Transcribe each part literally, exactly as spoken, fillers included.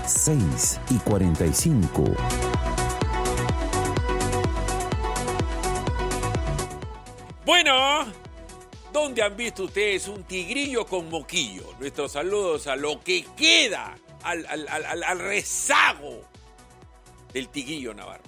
seis y cuarenta y cinco. Bueno, ¿dónde han visto ustedes un tigrillo con moquillo? Nuestros saludos a lo que queda, al, al, al, al rezago del tigrillo navarro.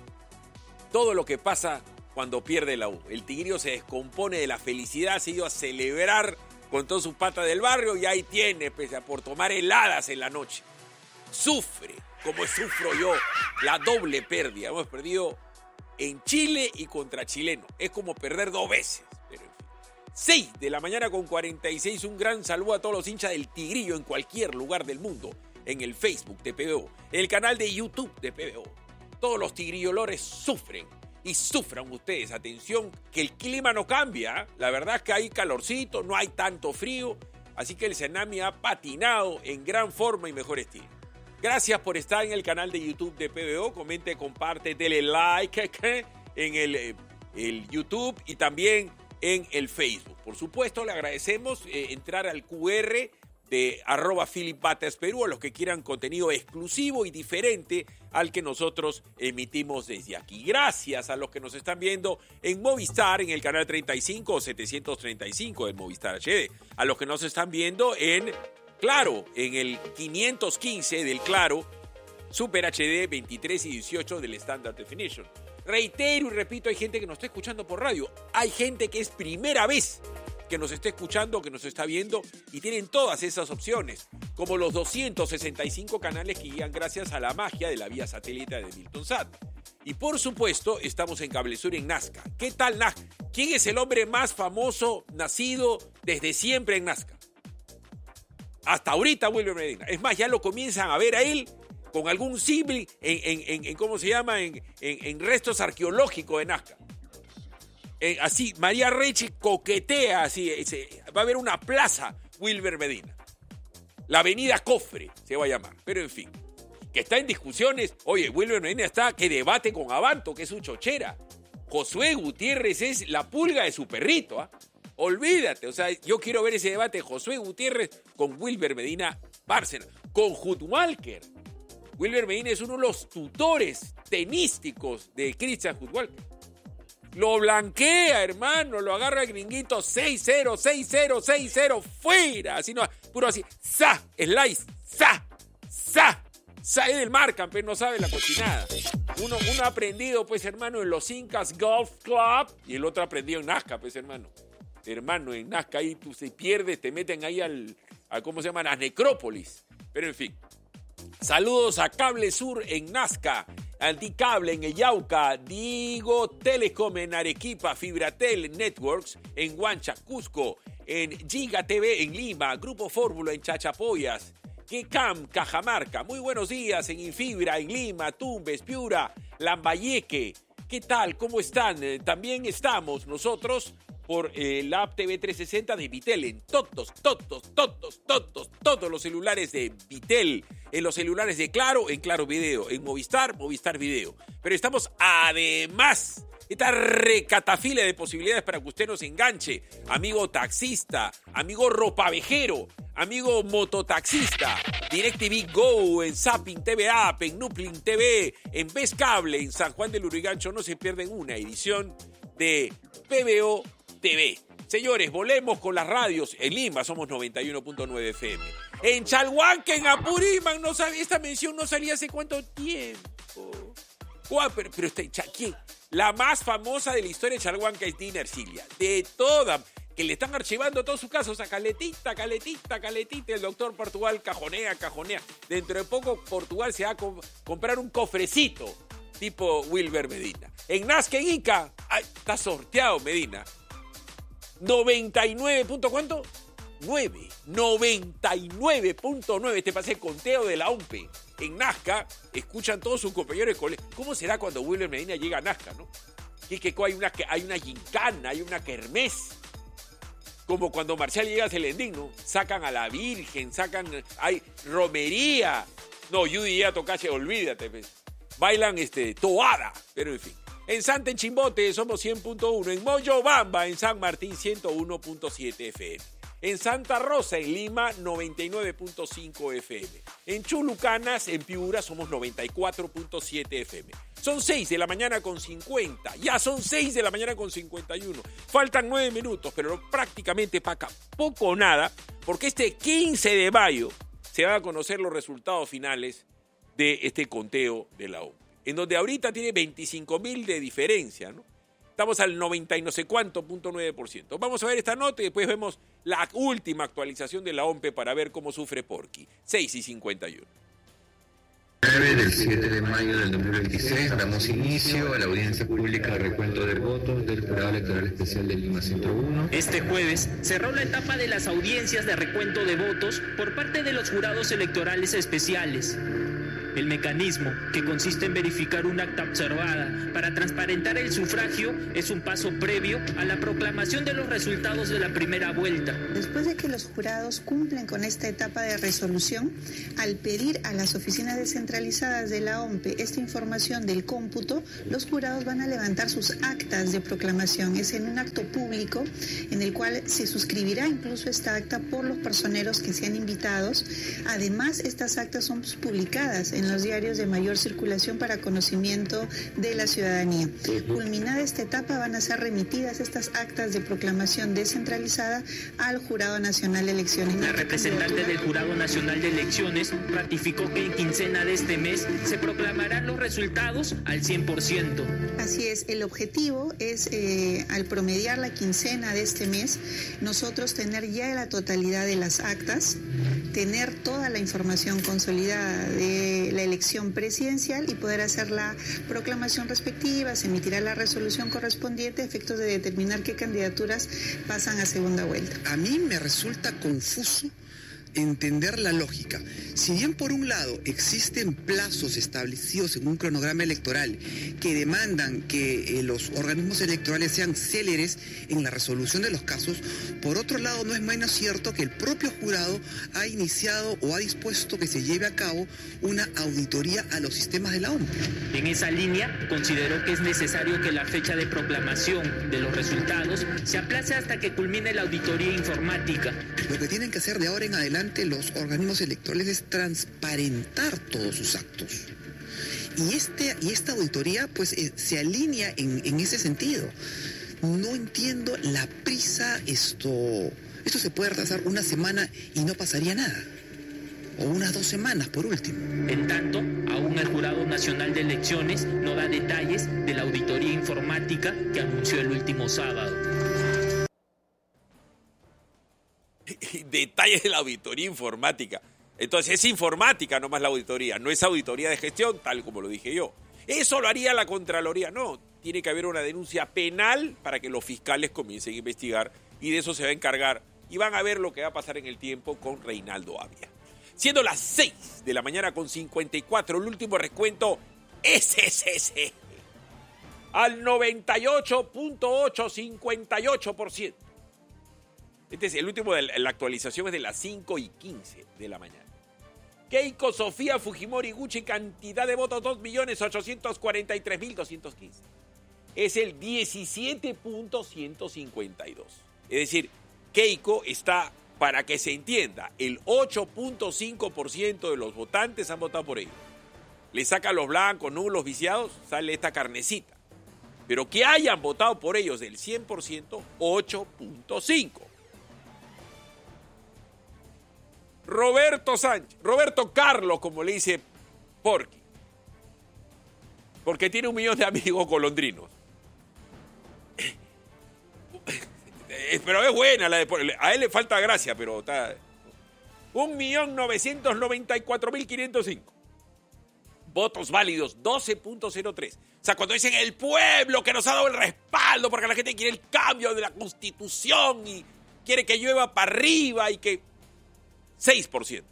Todo lo que pasa cuando pierde la U. El tigrillo se descompone de la felicidad, se ha ido a celebrar con todas sus patas del barrio y ahí tiene, pese a por tomar heladas en la noche. Sufre, como sufro yo, la doble pérdida. Hemos perdido en Chile y contra chileno. Es como perder dos veces. Pero en fin. seis de la mañana con cuarenta y seis. Un gran saludo a todos los hinchas del tigrillo en cualquier lugar del mundo. En el Facebook de P B O, en el canal de YouTube de P B O. Todos los tigrillolores sufren. Y sufran ustedes, atención, que el clima no cambia. La verdad es que hay calorcito, no hay tanto frío. Así que el Tsunami ha patinado en gran forma y mejor estilo. Gracias por estar en el canal de YouTube de P B O. Comente, comparte, dele like en el, el YouTube y también en el Facebook. Por supuesto, le agradecemos eh, entrar al Q R de arroba Philip Bates Perú a los que quieran contenido exclusivo y diferente al que nosotros emitimos desde aquí. Gracias a los que nos están viendo en Movistar, en el canal treinta y cinco o setecientos treinta y cinco del Movistar H D. A los que nos están viendo en Claro, en el quinientos quince del Claro, Super H D veintitrés y dieciocho del Standard Definition. Reitero y repito, hay gente que nos está escuchando por radio. Hay gente que es primera vez que nos está escuchando, que nos está viendo y tienen todas esas opciones, como los doscientos sesenta y cinco canales que llegan gracias a la magia de la vía satélite de Miltonsat. Y por supuesto, estamos en Cablesur en Nazca. ¿Qué tal Nazca? ¿Quién es el hombre más famoso nacido desde siempre en Nazca? Hasta ahorita Wilber Medina. Es más, ya lo comienzan a ver a él con algún símbolo en, en, en, en, ¿cómo se llama? En, en, en restos arqueológicos de Nazca. Eh, así, María Reche coquetea, así, ese, va a haber una plaza Wilber Medina. La avenida Cofre se va a llamar, pero en fin, que está en discusiones. Oye, Wilber Medina está que debate con Abanto, que es su chochera. Josué Gutiérrez es la pulga de su perrito, ¿ah? ¿eh? Olvídate, o sea, yo quiero ver ese debate de Josué Gutiérrez con Wilber Medina Bárcena, con Hutwalker. Wilber Medina es uno de los tutores tenísticos de Christian Hutwalker. Lo blanquea, hermano, lo agarra el gringuito seis cero, seis cero, seis cero, fuera. Así no, puro así, sa, slice, sa, sa, sa, es del mar, campeón, no sabe la cochinada. Uno, uno ha aprendido, pues, hermano, en los Incas Golf Club y el otro ha aprendido en Nazca, pues, hermano. Hermano, en Nazca ahí tú se pierdes, te meten ahí al, a, ¿cómo se llama? A necrópolis. Pero en fin. Saludos a Cable Sur en Nazca, Anticable en Yauca, Digo Telecom en Arequipa, Fibratel Networks en Huancha, Cusco, en Giga T V en Lima, Grupo Fórmula en Chachapoyas, Quecam, Cajamarca. Muy buenos días en Infibra, en Lima, Tumbes, Piura, Lambayeque. ¿Qué tal? ¿Cómo están? Eh, también estamos nosotros por eh, la app T V trescientos sesenta de Vitel, en todos, todos, todos, todos, todos los celulares de Vitel, en los celulares de Claro, en Claro Video, en Movistar, Movistar Video. Pero estamos además, esta recatafila de posibilidades para que usted nos enganche, amigo taxista, amigo ropavejero, amigo mototaxista, DirecTV Go, en Zapping T V App, en Nuplin T V, en Ves Cable, en San Juan del Lurigancho. No se pierden una edición de P B O T V. Señores, volemos con las radios. En Lima somos noventa y uno punto nueve F M. En Chalhuanca, en Apurímac, no sabía, esta mención no salía hace cuánto tiempo. Guau, pero, pero está, ¿quién? La más famosa de la historia de Chalhuanca es Dina Ercilia. De toda, que le están archivando todos sus casos a Caletita, Caletita, Caletita. El doctor Portugal cajonea, cajonea. Dentro de poco Portugal se va a comp- comprar un cofrecito tipo Wilber Medina. En Nazca, en Ica, ay, está sorteado Medina. noventa y nueve punto ¿cuánto? nueve. noventa y nueve punto nueve. Este pase el conteo de la O M P E. En Nazca, escuchan todos sus compañeros de colegio. ¿Cómo será cuando Wilber Medina llega a Nazca, no? Y que hay una, hay una gincana, hay una kermés. Como cuando Marcial llega a Celendín, ¿no? Sacan a la Virgen, sacan... Hay romería. No, Judy ya tocache, olvídate, pues. Bailan este, toada, pero en fin. En Santa en Chimbote somos cien punto uno, en Moyobamba, en San Martín ciento uno punto siete F M. En Santa Rosa, en Lima, noventa y nueve punto cinco F M. En Chulucanas, en Piura, somos noventa y cuatro punto siete F M. Son seis de la mañana con cincuenta. Ya son seis de la mañana con cincuenta y uno. Faltan nueve minutos, pero prácticamente para poco o nada, porque este quince de mayo se van a conocer los resultados finales de este conteo de la O M P, en donde ahorita tiene veinticinco mil de diferencia, ¿no? Estamos al noventa y no sé cuánto, punto nueve por ciento. Vamos a ver esta nota y después vemos la última actualización de la O M P para ver cómo sufre Porky. seis y cincuenta y uno. Del siete de mayo del dos mil veintiséis damos inicio a la audiencia pública de recuento de votos del Jurado Electoral Especial de Lima Centro uno. Este jueves cerró la etapa de las audiencias de recuento de votos por parte de los jurados electorales especiales. El mecanismo, que consiste en verificar un acta observada para transparentar el sufragio, es un paso previo a la proclamación de los resultados de la primera vuelta. Después de que los jurados cumplen con esta etapa de resolución, al pedir a las oficinas descentralizadas de la O M P esta información del cómputo, los jurados van a levantar sus actas de proclamación. Es en un acto público en el cual se suscribirá incluso esta acta por los personeros que sean invitados. Además, estas actas son publicadas en los diarios de mayor circulación para conocimiento de la ciudadanía. Culminada esta etapa, van a ser remitidas estas actas de proclamación descentralizada al Jurado Nacional de Elecciones. La representante del Jurado Nacional de Elecciones ratificó que en quincena de este mes se proclamarán los resultados al cien por ciento. Así es, el objetivo es, eh, al promediar la quincena de este mes, nosotros tener ya la totalidad de las actas, tener toda la información consolidada de la elección presidencial y poder hacer la proclamación respectiva. Se emitirá la resolución correspondiente a efectos de determinar qué candidaturas pasan a segunda vuelta. A mí me resulta confuso entender la lógica. Si bien por un lado existen plazos establecidos en un cronograma electoral que demandan que eh, los organismos electorales sean céleres en la resolución de los casos, por otro lado no es menos cierto que el propio jurado ha iniciado o ha dispuesto que se lleve a cabo una auditoría a los sistemas de la O M P. En esa línea, consideró que es necesario que la fecha de proclamación de los resultados se aplace hasta que culmine la auditoría informática. Lo que tienen que hacer de ahora en adelante los organismos electorales es transparentar todos sus actos. Y, este, y esta auditoría pues eh, se alinea en, en ese sentido. No entiendo la prisa, esto, esto se puede retrasar una semana y no pasaría nada. O unas dos semanas por último. En tanto, aún el Jurado Nacional de Elecciones no da detalles de la auditoría informática que anunció el último sábado. Detalles de la auditoría informática. Entonces es informática nomás la auditoría, no es auditoría de gestión, tal como lo dije yo. Eso lo haría la Contraloría. No, tiene que haber una denuncia penal para que los fiscales comiencen a investigar y de eso se va a encargar y van a ver lo que va a pasar en el tiempo con Reinaldo Avia. Siendo las seis de la mañana con cincuenta y cuatro, el último recuento es ese, al noventa y ocho punto ocho cincuenta y ocho por ciento. Este es el último, de la, la actualización es de las cinco y quince de la mañana. Keiko Sofía Fujimori Gucci, cantidad de votos dos millones ochocientos cuarenta y tres mil doscientos quince. Es el diecisiete punto ciento cincuenta y dos. Es decir, Keiko está, para que se entienda, el ocho punto cinco por ciento de los votantes han votado por ella. Le sacan los blancos, nulos, viciados, sale esta carnecita. Pero que hayan votado por ellos del cien por ciento, ocho punto cinco. Roberto Sánchez, Roberto Carlos, como le dice Porky, porque tiene un millón de amigos golondrinos. Pero es buena la de Porky, a él le falta gracia, pero está... un millón novecientos noventa y cuatro mil quinientos cinco. Votos válidos, doce punto cero tres. O sea, cuando dicen el pueblo que nos ha dado el respaldo porque la gente quiere el cambio de la Constitución y quiere que llueva para arriba y que... seis por ciento.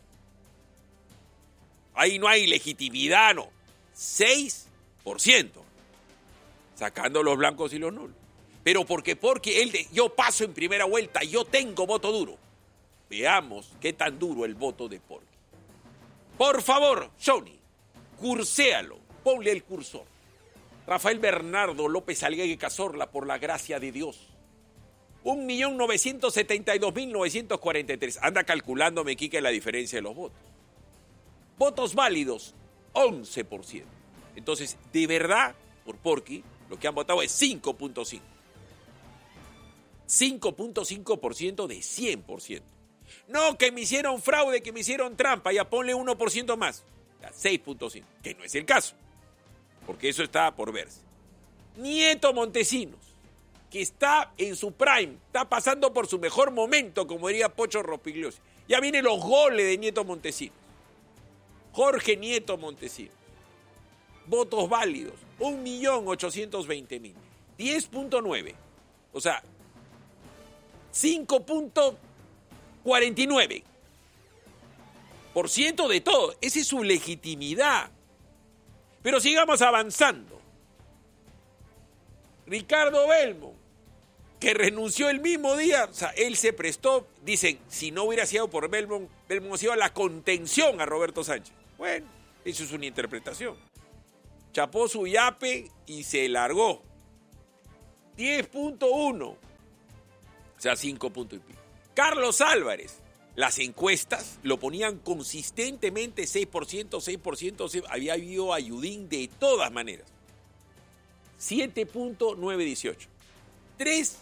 Ahí no hay legitimidad, no. seis por ciento. Sacando los blancos y los nulos. Pero porque, porque él de, yo paso en primera vuelta, yo tengo voto duro. Veamos qué tan duro el voto de Porky. Por favor, Johnny, curséalo, ponle el cursor. Rafael Bernardo López Alguegue Cazorla, por la gracia de Dios. un millón novecientos setenta y dos mil novecientos cuarenta y tres. Anda calculándome, Quique, la diferencia de los votos. Votos válidos, once por ciento. Entonces, de verdad, por Porky, lo que han votado es cinco punto cinco. cinco punto cinco por ciento de cien por ciento. No, que me hicieron fraude, que me hicieron trampa, ya ponle uno por ciento más. seis punto cinco, que no es el caso, porque eso está por verse. Nieto Montesinos, que está en su prime, está pasando por su mejor momento, como diría Pocho Rospigliosi. Ya vienen los goles de Nieto Montesinos. Jorge Nieto Montesinos. Votos válidos, un millón ochocientos veinte mil. diez punto nueve. O sea, cinco punto cuarenta y nueve por ciento de todo. Esa es su legitimidad. Pero sigamos avanzando. Ricardo Belmont, que renunció el mismo día, o sea, él se prestó, dicen, si no hubiera sido por Belmont, Belmont se iba a la contención a Roberto Sánchez. Bueno, eso es una interpretación. Chapó su yape y se largó. diez punto uno. O sea, cinco puntos y pico. Carlos Álvarez. Las encuestas lo ponían consistentemente seis por ciento, seis por ciento. Había habido ayudín de todas maneras. siete punto novecientos dieciocho. tres.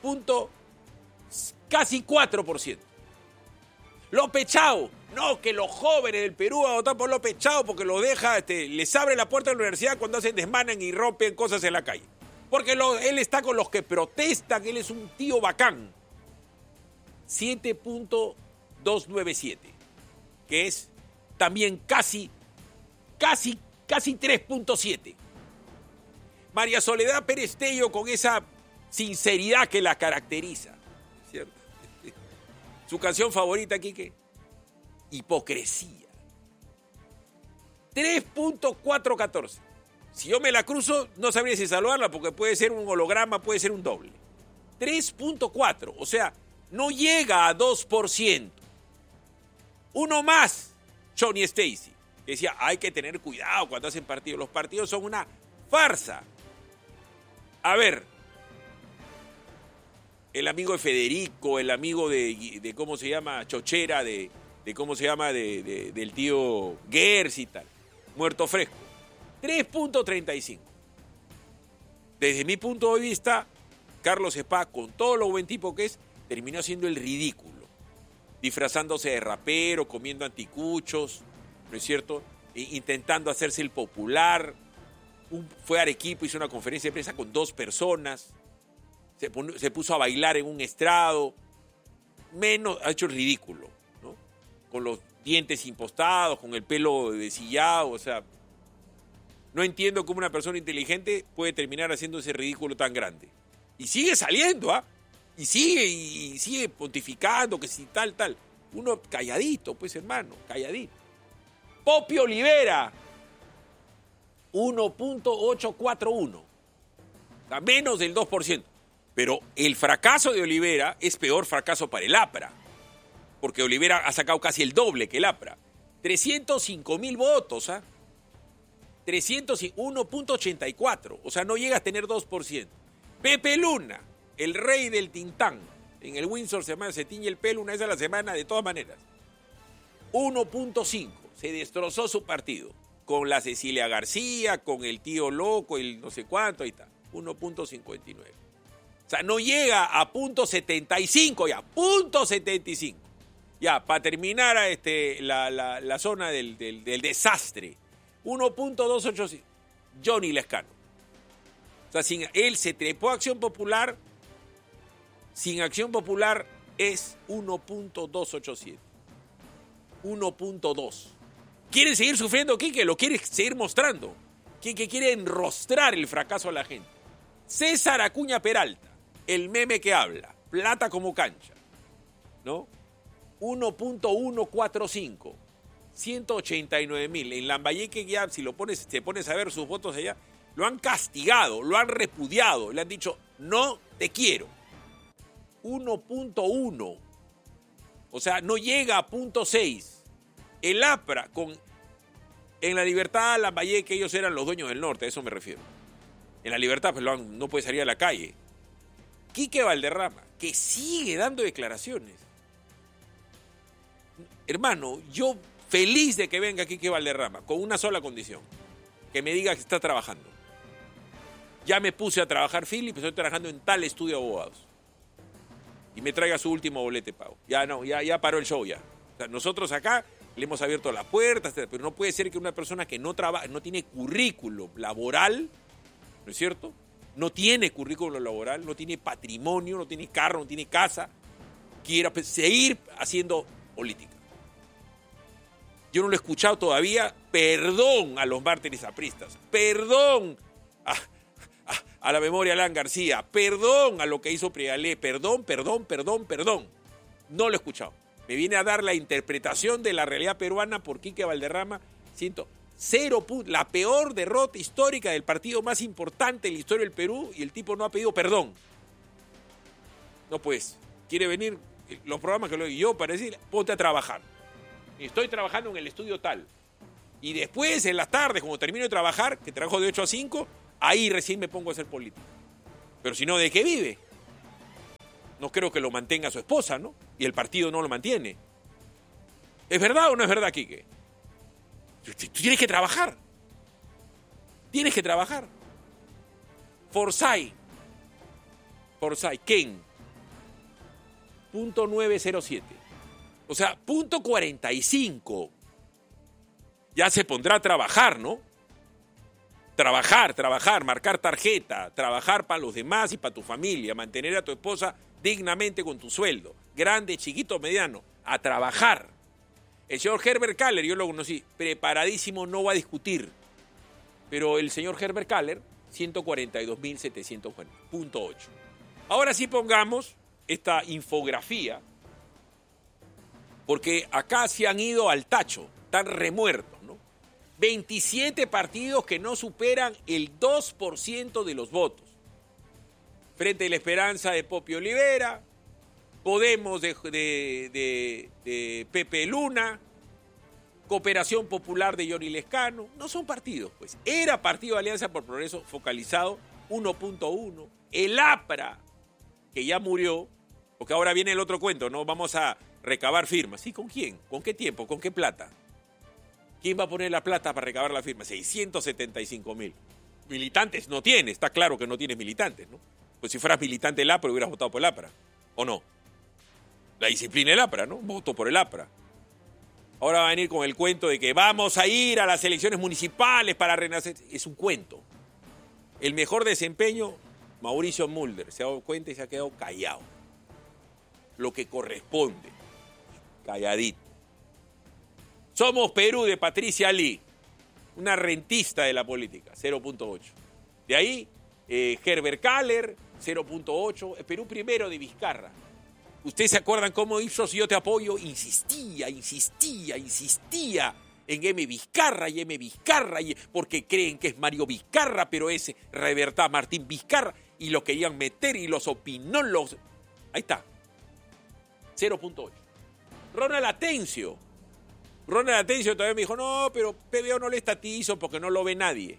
Casi cuatro por ciento. López Chao. No, que los jóvenes del Perú van a votar por López Chao porque lo deja, este, les abre la puerta de la universidad cuando hacen desmanan y rompen cosas en la calle. Porque lo, él está con los que protestan, él es un tío bacán. siete punto doscientos noventa y siete, que es también casi, casi, casi tres punto siete. María Soledad Pérez Tello con esa sinceridad que la caracteriza, ¿cierto? Su canción favorita, Quique, Hipocresía. tres punto cuatrocientos catorce. Si yo me la cruzo, no sabría si saludarla porque puede ser un holograma, puede ser un doble. tres punto cuatro, o sea, no llega a dos por ciento. Uno más, Johnny Stacy, que decía, hay que tener cuidado cuando hacen partidos. Los partidos son una farsa. A ver, el amigo de Federico, el amigo de, de ¿cómo se llama? Chochera, de, de ¿cómo se llama? De, de, del tío Gers y tal. Muerto fresco. tres punto treinta y cinco. Desde mi punto de vista, Carlos Spa, con todo lo buen tipo que es, terminó haciendo el ridículo. Disfrazándose de rapero, comiendo anticuchos, ¿no es cierto? E intentando hacerse el popular. Un, fue a Arequipa, hizo una conferencia de prensa con dos personas. Se, pon, se puso a bailar en un estrado. Menos, ha hecho el ridículo, ¿no? Con los dientes impostados, con el pelo deshillado, o sea. No entiendo cómo una persona inteligente puede terminar haciendo ese ridículo tan grande. Y sigue saliendo, ¿ah? ¿eh? Y sigue, y sigue pontificando que si tal, tal. Uno calladito, pues, hermano, calladito. Popio Olivera, uno punto ochocientos cuarenta y uno. O sea, menos del dos por ciento. Pero el fracaso de Olivera es peor fracaso para el APRA. Porque Olivera ha sacado casi el doble que el APRA. trescientos cinco mil votos, ¿ah? ¿eh? uno punto ochenta y cuatro. O sea, no llega a tener dos por ciento. Pepe Luna, el rey del Tintán. En el Windsor semana se tiñe el pelo una vez a la semana, de todas maneras. uno punto cinco. Se destrozó su partido. Con la Cecilia García, con el tío loco, el no sé cuánto, ahí está. uno punto cincuenta y nueve. O sea, no llega a punto setenta y cinco ya. Punto setenta y cinco. Ya, para terminar a este, la, la, la zona del, del, del desastre. uno punto doscientos ochenta y cinco. Johnny Lescano. O sea, sin, él se trepó a Acción Popular. Sin Acción Popular es uno punto doscientos ochenta y siete. uno punto dos. ¿Quiere seguir sufriendo, Quique? ¿Lo quiere seguir mostrando? Quique quiere enrostrar el fracaso a la gente. César Acuña Peralta, el meme que habla, plata como cancha, ¿no? uno punto ciento cuarenta y cinco. ciento ochenta y nueve mil. En Lambayeque ya, si lo pones, te pones a ver sus votos allá, lo han castigado, lo han repudiado, le han dicho, no te quiero. uno punto uno. O sea, no llega a punto seis. El APRA, con, en la Libertad, Lambayeque, ellos eran los dueños del norte, a eso me refiero. En la Libertad, pues lo han, no puede salir a la calle. Quique Valderrama, que sigue dando declaraciones. Hermano, yo feliz de que venga Quique Valderrama, con una sola condición, que me diga que está trabajando. Ya me puse a trabajar, Philip, estoy trabajando en tal estudio de abogados. Y me traiga su último bolete pago. Ya no, ya, ya paró el show ya. O sea, nosotros acá le hemos abierto las puertas, pero no puede ser que una persona que no trabaja, no tiene currículum laboral, ¿no es cierto? No tiene currículum laboral, no tiene patrimonio, no tiene carro, no tiene casa, quiera seguir haciendo política. Yo no lo he escuchado todavía. Perdón a los mártires apristas, perdón a, a, a la memoria Alan García, perdón a lo que hizo Prialé, perdón, perdón, perdón, perdón. No lo he escuchado. Me viene a dar la interpretación de la realidad peruana por Quique Valderrama. Siento cero puntos, la peor derrota histórica del partido más importante en la historia del Perú, y el tipo no ha pedido perdón. No, pues, quiere venir los programas que lo digo yo para decir, ponte a trabajar. Estoy trabajando en el estudio tal. Y después, en las tardes, cuando termino de trabajar, que trabajo de ocho a cinco, ahí recién me pongo a hacer política. Pero si no, ¿de qué vive? No creo que lo mantenga su esposa, ¿no? Y el partido no lo mantiene. ¿Es verdad o no es verdad, Quique? Tú tienes que trabajar. Tienes que trabajar. Forsyth. Forsyth. Ken. Punto nueve cero siete. O sea, punto cuarenta y cinco. Ya se pondrá a trabajar, ¿no? Trabajar, trabajar, marcar tarjeta, trabajar para los demás y para tu familia, mantener a tu esposa dignamente con tu sueldo, grande, chiquito, mediano, a trabajar. El señor Herbert Kaller, yo lo conocí, preparadísimo, no va a discutir. Pero el señor Herbert Kaller, ciento cuarenta y dos mil setecientos punto ocho. Ahora sí pongamos esta infografía, porque acá se han ido al tacho, están remuertos, ¿no? veintisiete partidos que no superan el dos por ciento de los votos. Frente a la Esperanza de Popi Olivera, Podemos de, de, de, de Pepe Luna, Cooperación Popular de Johnny Lescano, no son partidos, pues. Era Partido de Alianza por Progreso focalizado, uno punto uno. El APRA, que ya murió, porque ahora viene el otro cuento, ¿no? Vamos a recabar firmas. ¿Sí? ¿Con quién? ¿Con qué tiempo? ¿Con qué plata? ¿Quién va a poner la plata para recabar la firma? seiscientos setenta y cinco mil. Militantes no tiene, está claro que no tienes militantes, ¿no? Pues si fueras militante del APRA hubieras votado por el APRA, ¿o no? La disciplina del APRA, ¿no? Voto por el APRA. Ahora va a venir con el cuento de que vamos a ir a las elecciones municipales para renacer. Es un cuento. El mejor desempeño, Mauricio Mulder, se ha dado cuenta y se ha quedado callado. Lo que corresponde, calladito. Somos Perú de Patricia Lee, una rentista de la política, cero punto ocho. De ahí, eh, Herbert Kaller, cero punto ocho. Perú primero de Vizcarra. ¿Ustedes se acuerdan cómo hizo Si Yo Te Apoyo? Insistía, insistía, insistía en M. Vizcarra y M. Vizcarra, y porque creen que es Mario Vizcarra, pero es Rebertá Martín Vizcarra, y lo querían meter y los opinólogos. Ahí está. cero punto ocho. Ronald Atencio. Ronald Atencio todavía me dijo, no, pero P B O no le estatizo porque no lo ve nadie.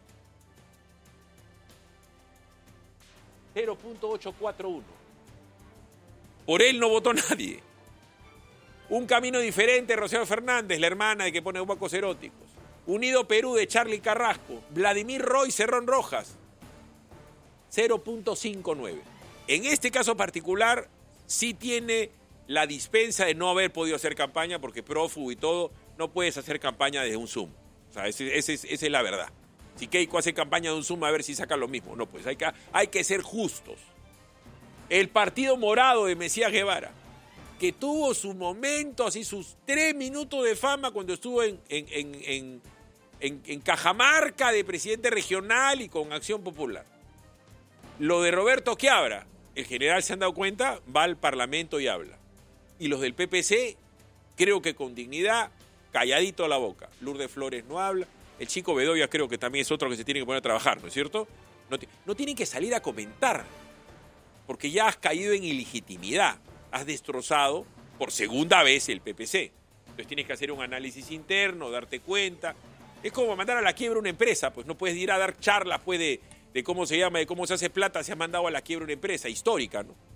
cero punto ochocientos cuarenta y uno. Por él no votó nadie. Un camino diferente, Rocío Fernández, la hermana de que pone huecos eróticos. Unido Perú de Charlie Carrasco. Vladimir Roy Cerrón Rojas. cero punto cincuenta y nueve. En este caso particular, sí tiene la dispensa de no haber podido hacer campaña porque prófugo y todo, no puedes hacer campaña desde un Zoom. O sea, ese, ese, esa es la verdad. Si Keiko hace campaña de un Zoom, a ver si saca lo mismo. No, pues hay que, hay que ser justos. El Partido Morado de Mesías Guevara, que tuvo su momento, así sus tres minutos de fama cuando estuvo en, en, en, en, en, en Cajamarca de presidente regional y con Acción Popular. Lo de Roberto Quiabra, el general se han dado cuenta, va al Parlamento y habla. Y los del P P C, creo que con dignidad, calladito a la boca. Lourdes Flores no habla. El chico Bedoya creo que también es otro que se tiene que poner a trabajar, ¿no es cierto? No, no tienen que salir a comentar, porque ya has caído en ilegitimidad. Has destrozado por segunda vez el P P C. Entonces tienes que hacer un análisis interno, darte cuenta. Es como mandar a la quiebra una empresa, pues no puedes ir a dar charlas pues, de, de cómo se llama, de cómo se hace plata, se ha mandado a la quiebra una empresa histórica, ¿no?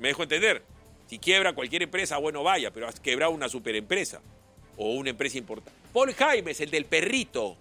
¿Me dejo entender? Si quiebra cualquier empresa, bueno, vaya, pero has quebrado una superempresa o una empresa importante. Paul Jaimes, el del perrito.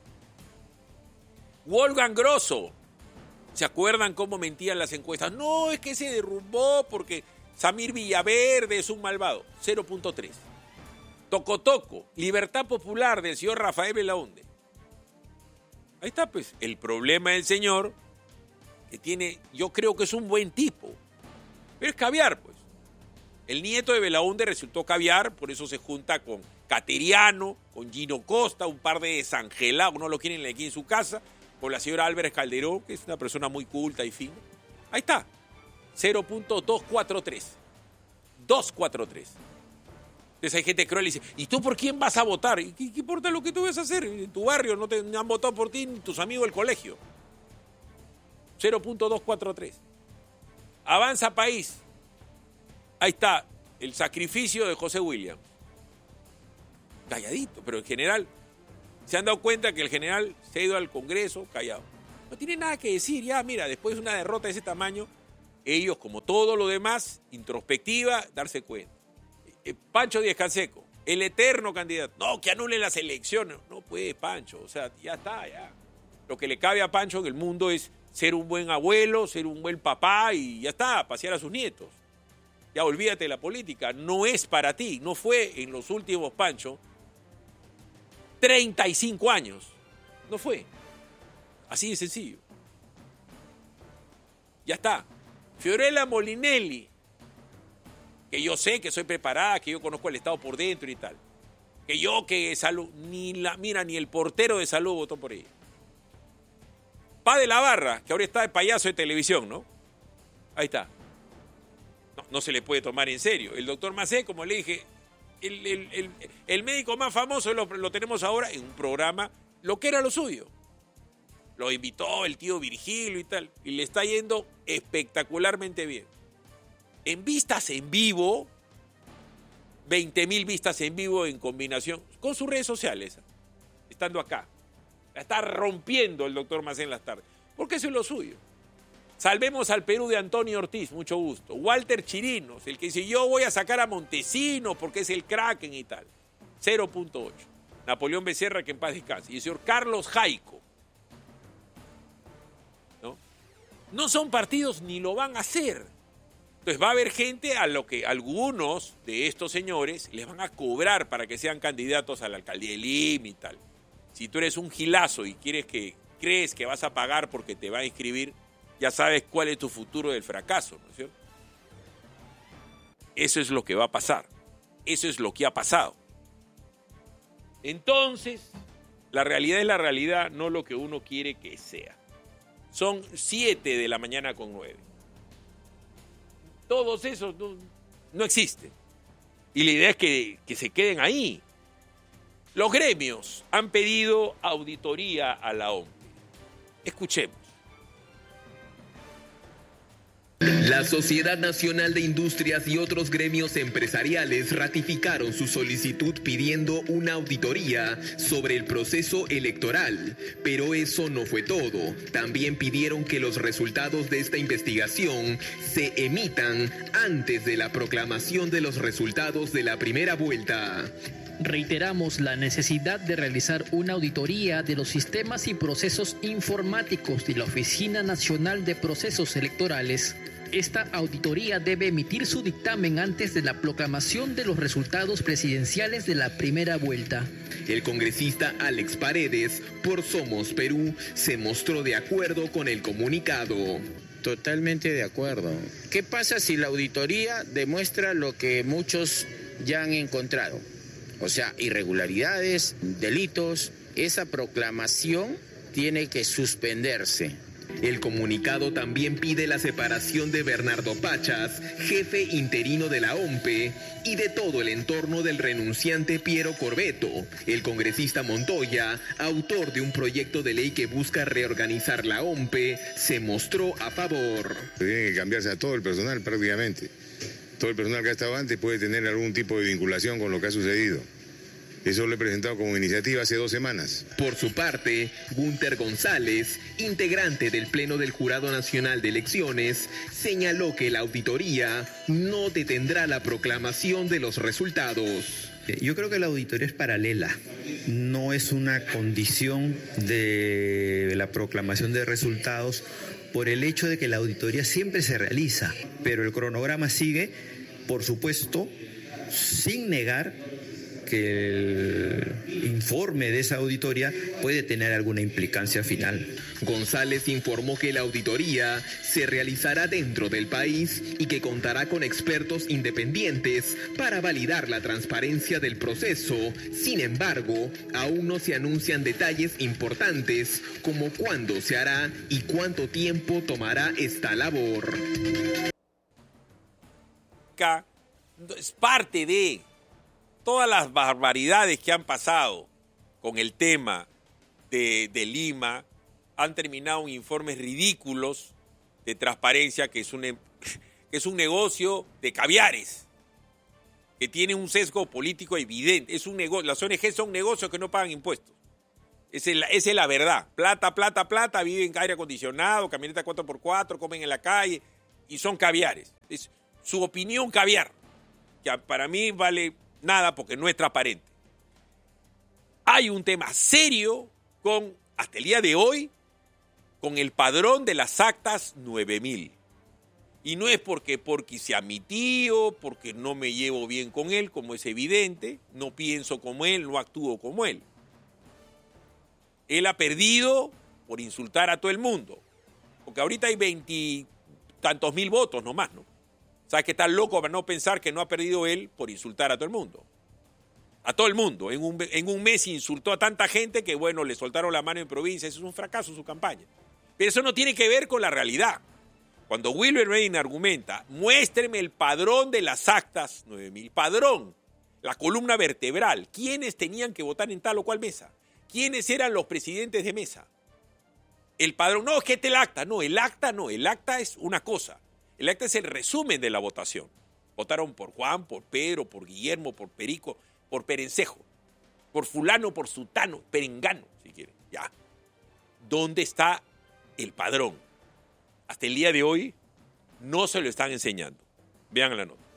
Wolfgang Grosso. ¿Se acuerdan cómo mentían las encuestas? No, es que se derrumbó porque Samir Villaverde es un malvado. cero punto tres. Tocotoco, Libertad Popular del señor Rafael Belaunde. Ahí está, pues. El problema del señor, que tiene, yo creo que es un buen tipo, pero es caviar, pues. El nieto de Belaunde resultó caviar, por eso se junta con Cateriano, con Gino Costa, un par de desangelados, no lo quieren aquí en su casa, con la señora Álvarez Calderón, que es una persona muy culta y fina. Ahí está, cero punto doscientos cuarenta y tres. doscientos cuarenta y tres. Entonces hay gente cruel y dice, ¿y tú por quién vas a votar? ¿Y qué, qué importa lo que tú vas a hacer? En tu barrio no te no han votado por ti ni tus amigos del colegio. cero punto doscientos cuarenta y tres. Avanza País. Ahí está, el sacrificio de José Williams. Calladito, pero en general, se han dado cuenta que el general se ha ido al Congreso callado. No tiene nada que decir, ya, mira, después de una derrota de ese tamaño, ellos, como todo lo demás, introspectiva, darse cuenta. Eh, Pancho Díaz Canseco, el eterno candidato. No, que anulen las elecciones. No puede, Pancho, o sea, ya está, ya. Lo que le cabe a Pancho en el mundo es ser un buen abuelo, ser un buen papá y ya está, pasear a sus nietos. Ya olvídate de la política, no es para ti, no fue en los últimos, Pancho, treinta y cinco años, no fue, así de sencillo. Ya está. Fiorella Molinelli, que yo sé que soy preparada, que yo conozco el Estado por dentro y tal, que yo que salud, ni la, mira, ni el portero de Salud votó por ella. Pa de la Barra, que ahora está de payaso de televisión, ¿no? Ahí está. No, no se le puede tomar en serio. El doctor Macé, como le dije, el, el, el, el médico más famoso lo, lo tenemos ahora en un programa, lo que era lo suyo. Lo invitó el tío Virgilio y tal, y le está yendo espectacularmente bien. En vistas en vivo, veinte mil vistas en vivo en combinación con sus redes sociales, estando acá. La está rompiendo el doctor Macé en las tardes, porque eso es lo suyo. Salvemos al Perú de Antonio Ortiz, mucho gusto. Walter Chirinos, el que dice yo voy a sacar a Montesinos porque es el Kraken y tal. cero punto ocho. Napoleón Becerra, que en paz descanse. Y el señor Carlos Jaico. ¿No? No son partidos ni lo van a hacer. Entonces va a haber gente a lo que algunos de estos señores les van a cobrar para que sean candidatos a la alcaldía de Lima y tal. Si tú eres un gilazo y quieres que crees que vas a pagar porque te va a inscribir, ya sabes cuál es tu futuro del fracaso, ¿no es cierto? Eso es lo que va a pasar. Eso es lo que ha pasado. Entonces, la realidad es la realidad, no lo que uno quiere que sea. Son siete de la mañana con nueve. Todos esos no, no existen. Y la idea es que, que se queden ahí. Los gremios han pedido auditoría a la O M P. Escuchemos. La Sociedad Nacional de Industrias y otros gremios empresariales ratificaron su solicitud pidiendo una auditoría sobre el proceso electoral. Pero eso no fue todo. También pidieron que los resultados de esta investigación se emitan antes de la proclamación de los resultados de la primera vuelta. Reiteramos la necesidad de realizar una auditoría de los sistemas y procesos informáticos de la Oficina Nacional de Procesos Electorales. Esta auditoría debe emitir su dictamen antes de la proclamación de los resultados presidenciales de la primera vuelta. El congresista Alex Paredes, por Somos Perú, se mostró de acuerdo con el comunicado. Totalmente de acuerdo. ¿Qué pasa si la auditoría demuestra lo que muchos ya han encontrado? O sea, irregularidades, delitos. Esa proclamación tiene que suspenderse. El comunicado también pide la separación de Bernardo Pachas, jefe interino de la O M P, y de todo el entorno del renunciante Piero Corbeto. El congresista Montoya, autor de un proyecto de ley que busca reorganizar la O M P, se mostró a favor. Tiene que cambiarse a todo el personal prácticamente. Todo el personal que ha estado antes puede tener algún tipo de vinculación con lo que ha sucedido. Eso lo he presentado como iniciativa hace dos semanas. Por su parte, Gunter González, integrante del Pleno del Jurado Nacional de Elecciones, señaló que la auditoría no detendrá la proclamación de los resultados. Yo creo que la auditoría es paralela, no es una condición de la proclamación de resultados por el hecho de que la auditoría siempre se realiza, pero el cronograma sigue, por supuesto, sin negar que el informe de esa auditoría puede tener alguna implicancia final. González informó que la auditoría se realizará dentro del país y que contará con expertos independientes para validar la transparencia del proceso. Sin embargo, aún no se anuncian detalles importantes como cuándo se hará y cuánto tiempo tomará esta labor. Es parte de todas las barbaridades que han pasado con el tema de, de Lima. Han terminado en informes ridículos de transparencia, que es un, que es un negocio de caviares, que tiene un sesgo político evidente. Es un negocio, las O N G son negocios que no pagan impuestos. Esa es, la, esa es la verdad. Plata, plata, plata, viven en aire acondicionado, camioneta cuatro por cuatro, comen en la calle y son caviares. Es su opinión caviar, que para mí vale nada porque no es transparente. Hay un tema serio con, hasta el día de hoy, con el padrón de las actas nueve mil. Y no es porque, porque sea mi tío, porque no me llevo bien con él, como es evidente, no pienso como él, no actúo como él. Él ha perdido por insultar a todo el mundo. Porque ahorita hay veintitantos mil votos nomás, ¿no? O sea, que está loco para no pensar que no ha perdido él por insultar a todo el mundo. A todo el mundo. En un, en un mes insultó a tanta gente que, bueno, le soltaron la mano en provincia. Eso es un fracaso su campaña. Pero eso no tiene que ver con la realidad. Cuando Wilber Reina argumenta, muéstreme el padrón de las actas nueve mil. Padrón, la columna vertebral. ¿Quiénes tenían que votar en tal o cual mesa? ¿Quiénes eran los presidentes de mesa? El padrón, no, es que este el acta. No, el acta no. El acta es una cosa. El acta es el resumen de la votación. Votaron por Juan, por Pedro, por Guillermo, por Perico, por Perencejo, por fulano, por sutano, perengano, si quieren. Ya. ¿Dónde está el padrón? Hasta el día de hoy no se lo están enseñando. Vean la nota.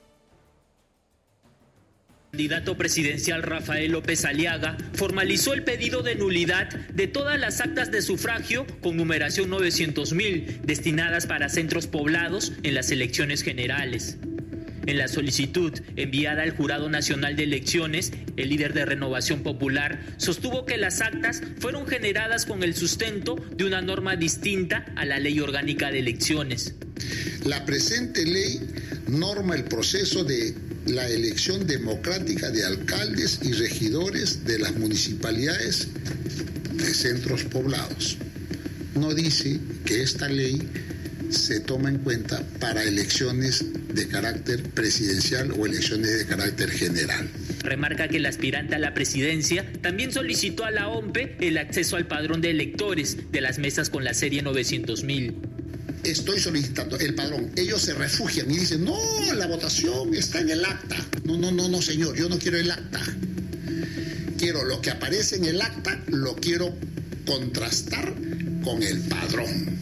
El candidato presidencial Rafael López Aliaga formalizó el pedido de nulidad de todas las actas de sufragio con numeración novecientos mil destinadas para centros poblados en las elecciones generales. En la solicitud enviada al Jurado Nacional de Elecciones, el líder de Renovación Popular sostuvo que las actas fueron generadas con el sustento de una norma distinta a la Ley Orgánica de Elecciones. La presente ley norma el proceso de la elección democrática de alcaldes y regidores de las municipalidades de centros poblados. No dice que esta ley se toma en cuenta para elecciones de carácter presidencial o elecciones de carácter general. Remarca que el aspirante a la presidencia también solicitó a la O M P el acceso al padrón de electores de las mesas con la serie novecientos mil. Estoy solicitando el padrón. Ellos se refugian y dicen, no, la votación está en el acta. No, no, no, no, señor, yo no quiero el acta. Quiero lo que aparece en el acta, lo quiero contrastar con el padrón.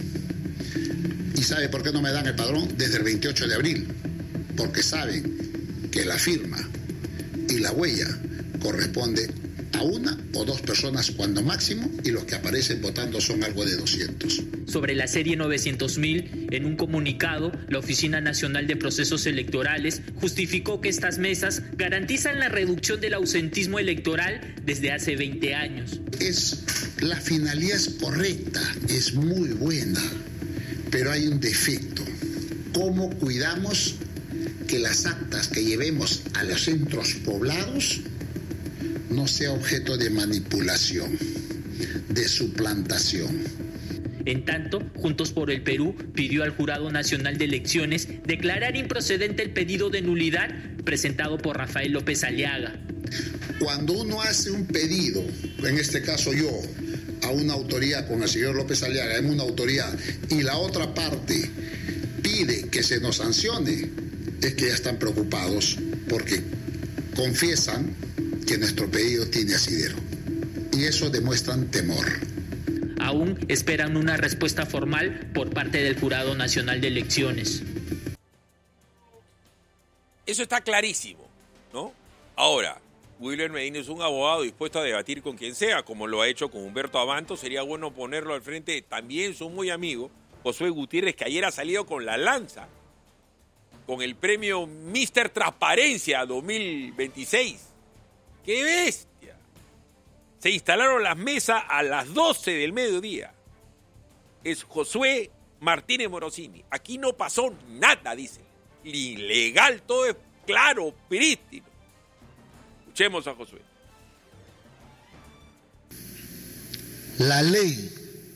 ¿Y sabe por qué no me dan el padrón? Desde el veintiocho de abril. Porque saben que la firma y la huella corresponde a una o dos personas cuando máximo, y los que aparecen votando son algo de doscientos. Sobre la serie novecientos mil, en un comunicado, la Oficina Nacional de Procesos Electorales justificó que estas mesas garantizan la reducción del ausentismo electoral desde hace veinte años. Es, la finalidad es correcta, es muy buena, pero hay un defecto. ¿Cómo cuidamos que las actas que llevemos a los centros poblados no sea objeto de manipulación, de suplantación? En tanto, Juntos por el Perú pidió al Jurado Nacional de Elecciones declarar improcedente el pedido de nulidad presentado por Rafael López Aliaga. Cuando uno hace un pedido, en este caso yo, a una autoridad con el señor López Aliaga, en una autoridad, y la otra parte pide que se nos sancione, es que ya están preocupados porque confiesan que nuestro apellido tiene asidero. Y eso demuestran temor. Aún esperan una respuesta formal por parte del Jurado Nacional de Elecciones. Eso está clarísimo, ¿no? Ahora, Wilber Medina es un abogado dispuesto a debatir con quien sea, como lo ha hecho con Humberto Abanto. Sería bueno ponerlo al frente también su muy amigo, Josué Gutiérrez, que ayer ha salido con la lanza, con el premio míster Transparencia dos mil veintiséis. ¡Qué bestia! Se instalaron las mesas a las doce del mediodía. Es Josué Martínez Morosini. Aquí no pasó nada, dice. Ilegal, todo es claro, prístino. Escuchemos a Josué. La ley.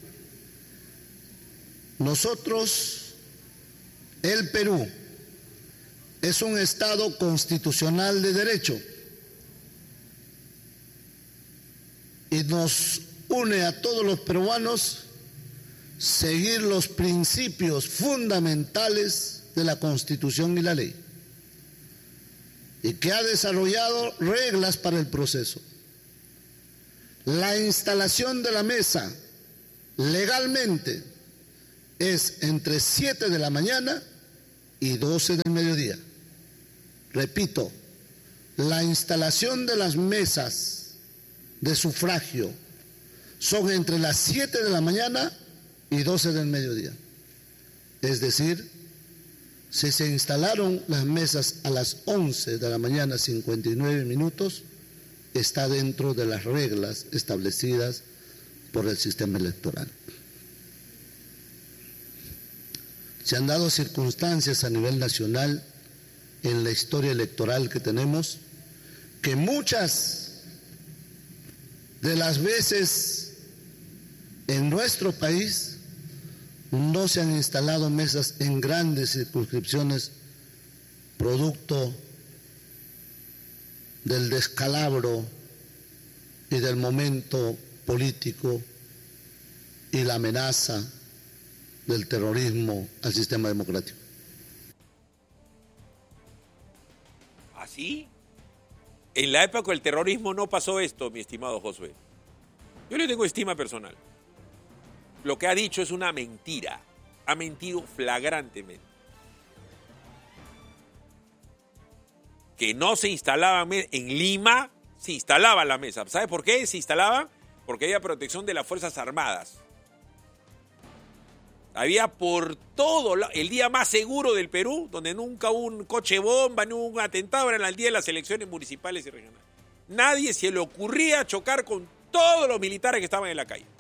Nosotros, el Perú, es un Estado constitucional de derecho y nos une a todos los peruanos seguir los principios fundamentales de la Constitución y la ley, y que ha desarrollado reglas para el proceso. La instalación de la mesa legalmente es entre siete de la mañana y doce del mediodía. Repito, la instalación de las mesas de sufragio son entre las siete de la mañana y doce del mediodía. Es decir, si se instalaron las mesas a las once de la mañana cincuenta y nueve minutos, está dentro de las reglas establecidas por el sistema electoral. Se han dado circunstancias a nivel nacional en la historia electoral que tenemos, que muchas de las veces en nuestro país no se han instalado mesas en grandes circunscripciones producto del descalabro y del momento político y la amenaza del terrorismo al sistema democrático. ¿Así? En la época del terrorismo no pasó esto, mi estimado Josué. Yo le tengo estima personal. Lo que ha dicho es una mentira. Ha mentido flagrantemente. Que no se instalaban en Lima, se instalaba la mesa. ¿Sabe por qué se instalaban? Porque había protección de las Fuerzas Armadas. Había por todo, el día más seguro del Perú, donde nunca hubo un coche bomba, ni hubo un atentado, era el día de las elecciones municipales y regionales. Nadie se le ocurría chocar con todos los militares que estaban en la calle.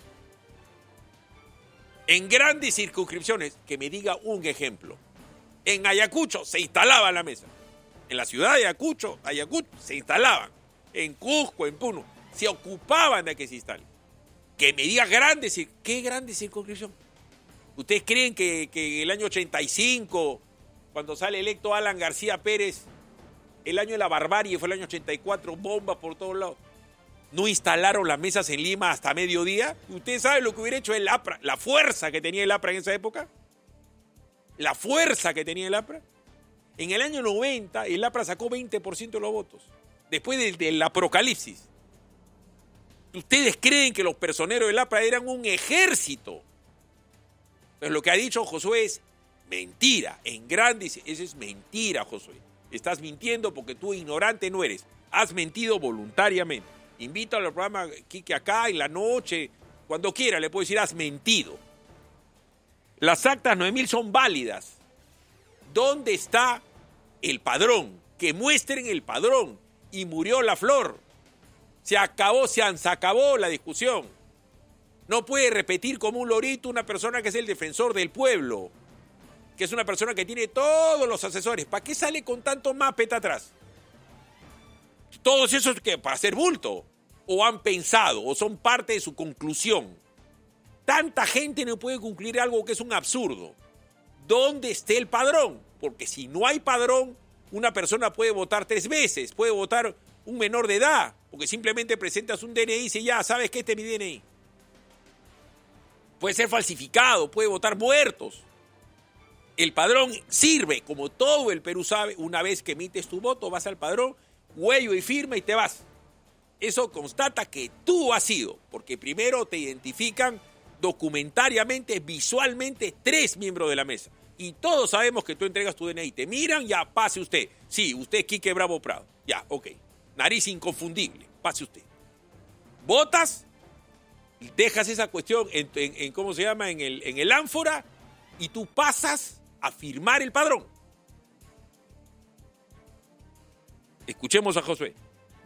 En grandes circunscripciones, que me diga un ejemplo. En Ayacucho se instalaba la mesa. En la ciudad de Ayacucho, Ayacucho se instalaban. En Cusco, en Puno, se ocupaban de que se instalen. Que me diga grandes, ¿qué grande circunscripción? ¿Ustedes creen que, que en el año ochenta y cinco, cuando sale electo Alan García Pérez, el año de la barbarie fue el año ochenta y cuatro, bombas por todos lados, no instalaron las mesas en Lima hasta mediodía? ¿Ustedes saben lo que hubiera hecho el APRA? La fuerza que tenía el APRA en esa época. La fuerza que tenía el APRA. En el año noventa, el APRA sacó veinte por ciento de los votos. Después del de apocalipsis. ¿Ustedes creen que los personeros del APRA eran un ejército? Pero lo que ha dicho Josué es mentira. En grandes, eso es mentira, Josué. Estás mintiendo porque tú ignorante no eres. Has mentido voluntariamente. Invítalo al programa Quique acá en la noche, cuando quiera, le puedo decir, has mentido. Las actas nueve mil son válidas. ¿Dónde está el padrón? Que muestren el padrón. Y murió la flor. Se acabó, se acabó la discusión. No puede repetir como un lorito una persona que es el defensor del pueblo, que es una persona que tiene todos los asesores. ¿Para qué sale con tanto mapeta atrás? Todos esos que para hacer bulto, o han pensado, o son parte de su conclusión. Tanta gente no puede concluir algo que es un absurdo. ¿Dónde está el padrón? Porque si no hay padrón, una persona puede votar tres veces, puede votar un menor de edad, porque simplemente presentas un D N I y dice, ya, ¿sabes qué? Este es mi D N I. Puede ser falsificado, puede votar muertos. El padrón sirve, como todo el Perú sabe, una vez que emites tu voto, vas al padrón, huello y firma y te vas. Eso constata que tú has sido, porque primero te identifican documentariamente, visualmente, tres miembros de la mesa. Y todos sabemos que tú entregas tu D N I. Te miran, ya, pase usted. Sí, usted es Quique Bravo Prado. Ya, ok. Nariz inconfundible, pase usted. Votas, dejas esa cuestión en, en, en ¿cómo se llama? En el, en el ánfora y tú pasas a firmar el padrón. Escuchemos a Josué.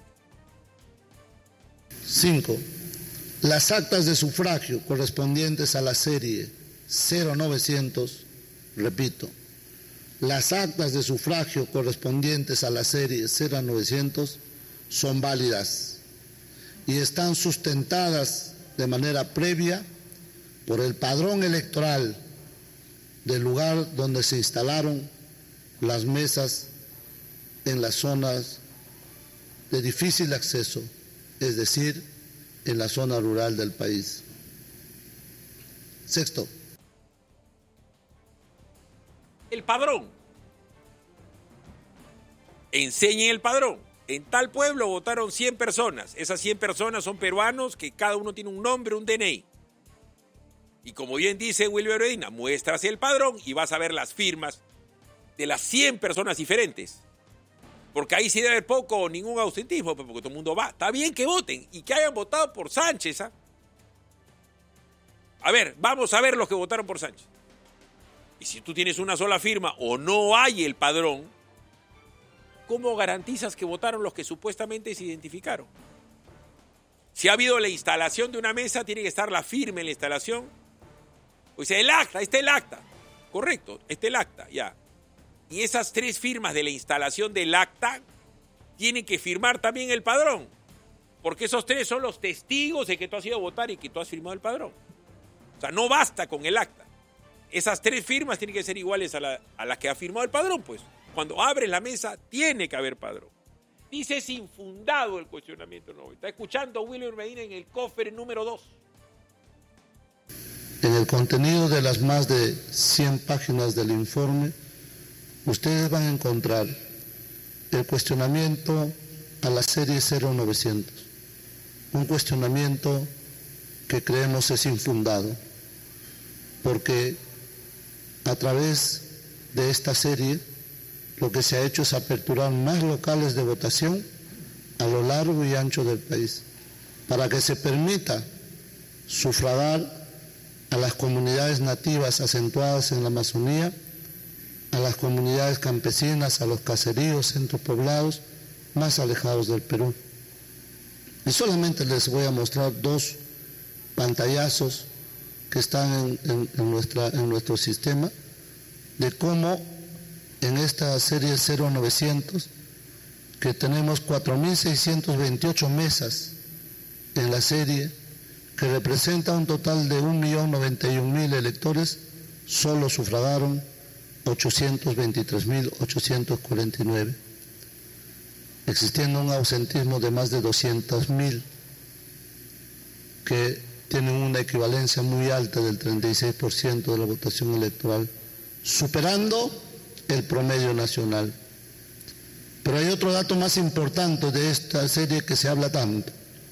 Cinco. Las actas de sufragio correspondientes a la serie cero novecientos, repito, las actas de sufragio correspondientes a la serie cero novecientos son válidas y están sustentadas de manera previa por el padrón electoral del lugar donde se instalaron las mesas en las zonas de difícil acceso, es decir, en la zona rural del país. Sexto. El padrón. Enseñen el padrón. En tal pueblo votaron cien personas. Esas cien personas son peruanos que cada uno tiene un nombre, un D N I. Y como bien dice Wilber Medina, muestras el padrón y vas a ver las firmas de las cien personas diferentes. Porque ahí sí debe haber poco o ningún ausentismo, porque todo el mundo va. Está bien que voten y que hayan votado por Sánchez. ¿eh? A ver, vamos a ver los que votaron por Sánchez. Y si tú tienes una sola firma o no hay el padrón, ¿cómo garantizas que votaron los que supuestamente se identificaron? Si ha habido la instalación de una mesa, tiene que estar la firma en la instalación. O sea, el acta, está el acta. Correcto, está el acta, ya. Y esas tres firmas de la instalación del acta tienen que firmar también el padrón. Porque esos tres son los testigos de que tú has ido a votar y que tú has firmado el padrón. O sea, no basta con el acta. Esas tres firmas tienen que ser iguales a la, a la que ha firmado el padrón, pues. Cuando abres la mesa, tiene que haber padrón. Dice, es infundado el cuestionamiento. No, está escuchando a Wilber Medina en el cofre número dos. En el contenido de las más de cien páginas del informe, ustedes van a encontrar el cuestionamiento a la serie cero novecientos. Un cuestionamiento que creemos es infundado, porque a través de esta serie lo que se ha hecho es aperturar más locales de votación a lo largo y ancho del país, para que se permita sufragar a las comunidades nativas acentuadas en la Amazonía, a las comunidades campesinas, a los caseríos, centros poblados más alejados del Perú. Y solamente les voy a mostrar dos pantallazos que están en, en, en, nuestra, en nuestro sistema, de cómo en esta serie cero novecientos, que tenemos cuatro mil seiscientas veintiocho mesas en la serie, que representa un total de un millón noventa y un mil electores, solo sufragaron ochocientos veintitrés mil ochocientos cuarenta y nueve, existiendo un ausentismo de más de doscientos mil, que tienen una equivalencia muy alta del treinta y seis por ciento de la votación electoral, superando el promedio nacional. Pero hay otro dato más importante de esta serie que se habla tanto.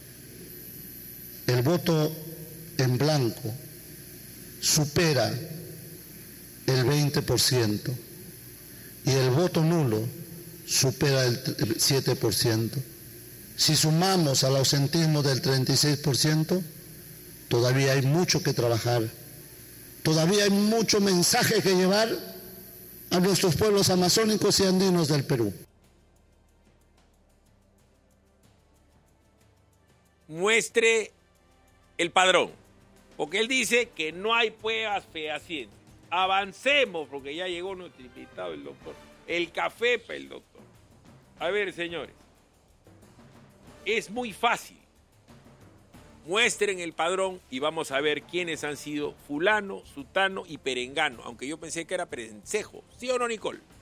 El voto en blanco supera el veinte por ciento y el voto nulo supera el siete por ciento. Si sumamos al ausentismo del treinta y seis por ciento, todavía hay mucho que trabajar, todavía hay mucho mensaje que llevar a nuestros pueblos amazónicos y andinos del Perú. Muestre el padrón, porque él dice que no hay pruebas fehacientes. Avancemos, porque ya llegó nuestro invitado, el doctor. El café para el doctor. A ver, señores, es muy fácil. Muestren el padrón y vamos a ver quiénes han sido fulano, sutano y perengano, aunque yo pensé que era perencejo. ¿Sí o no, Nicole?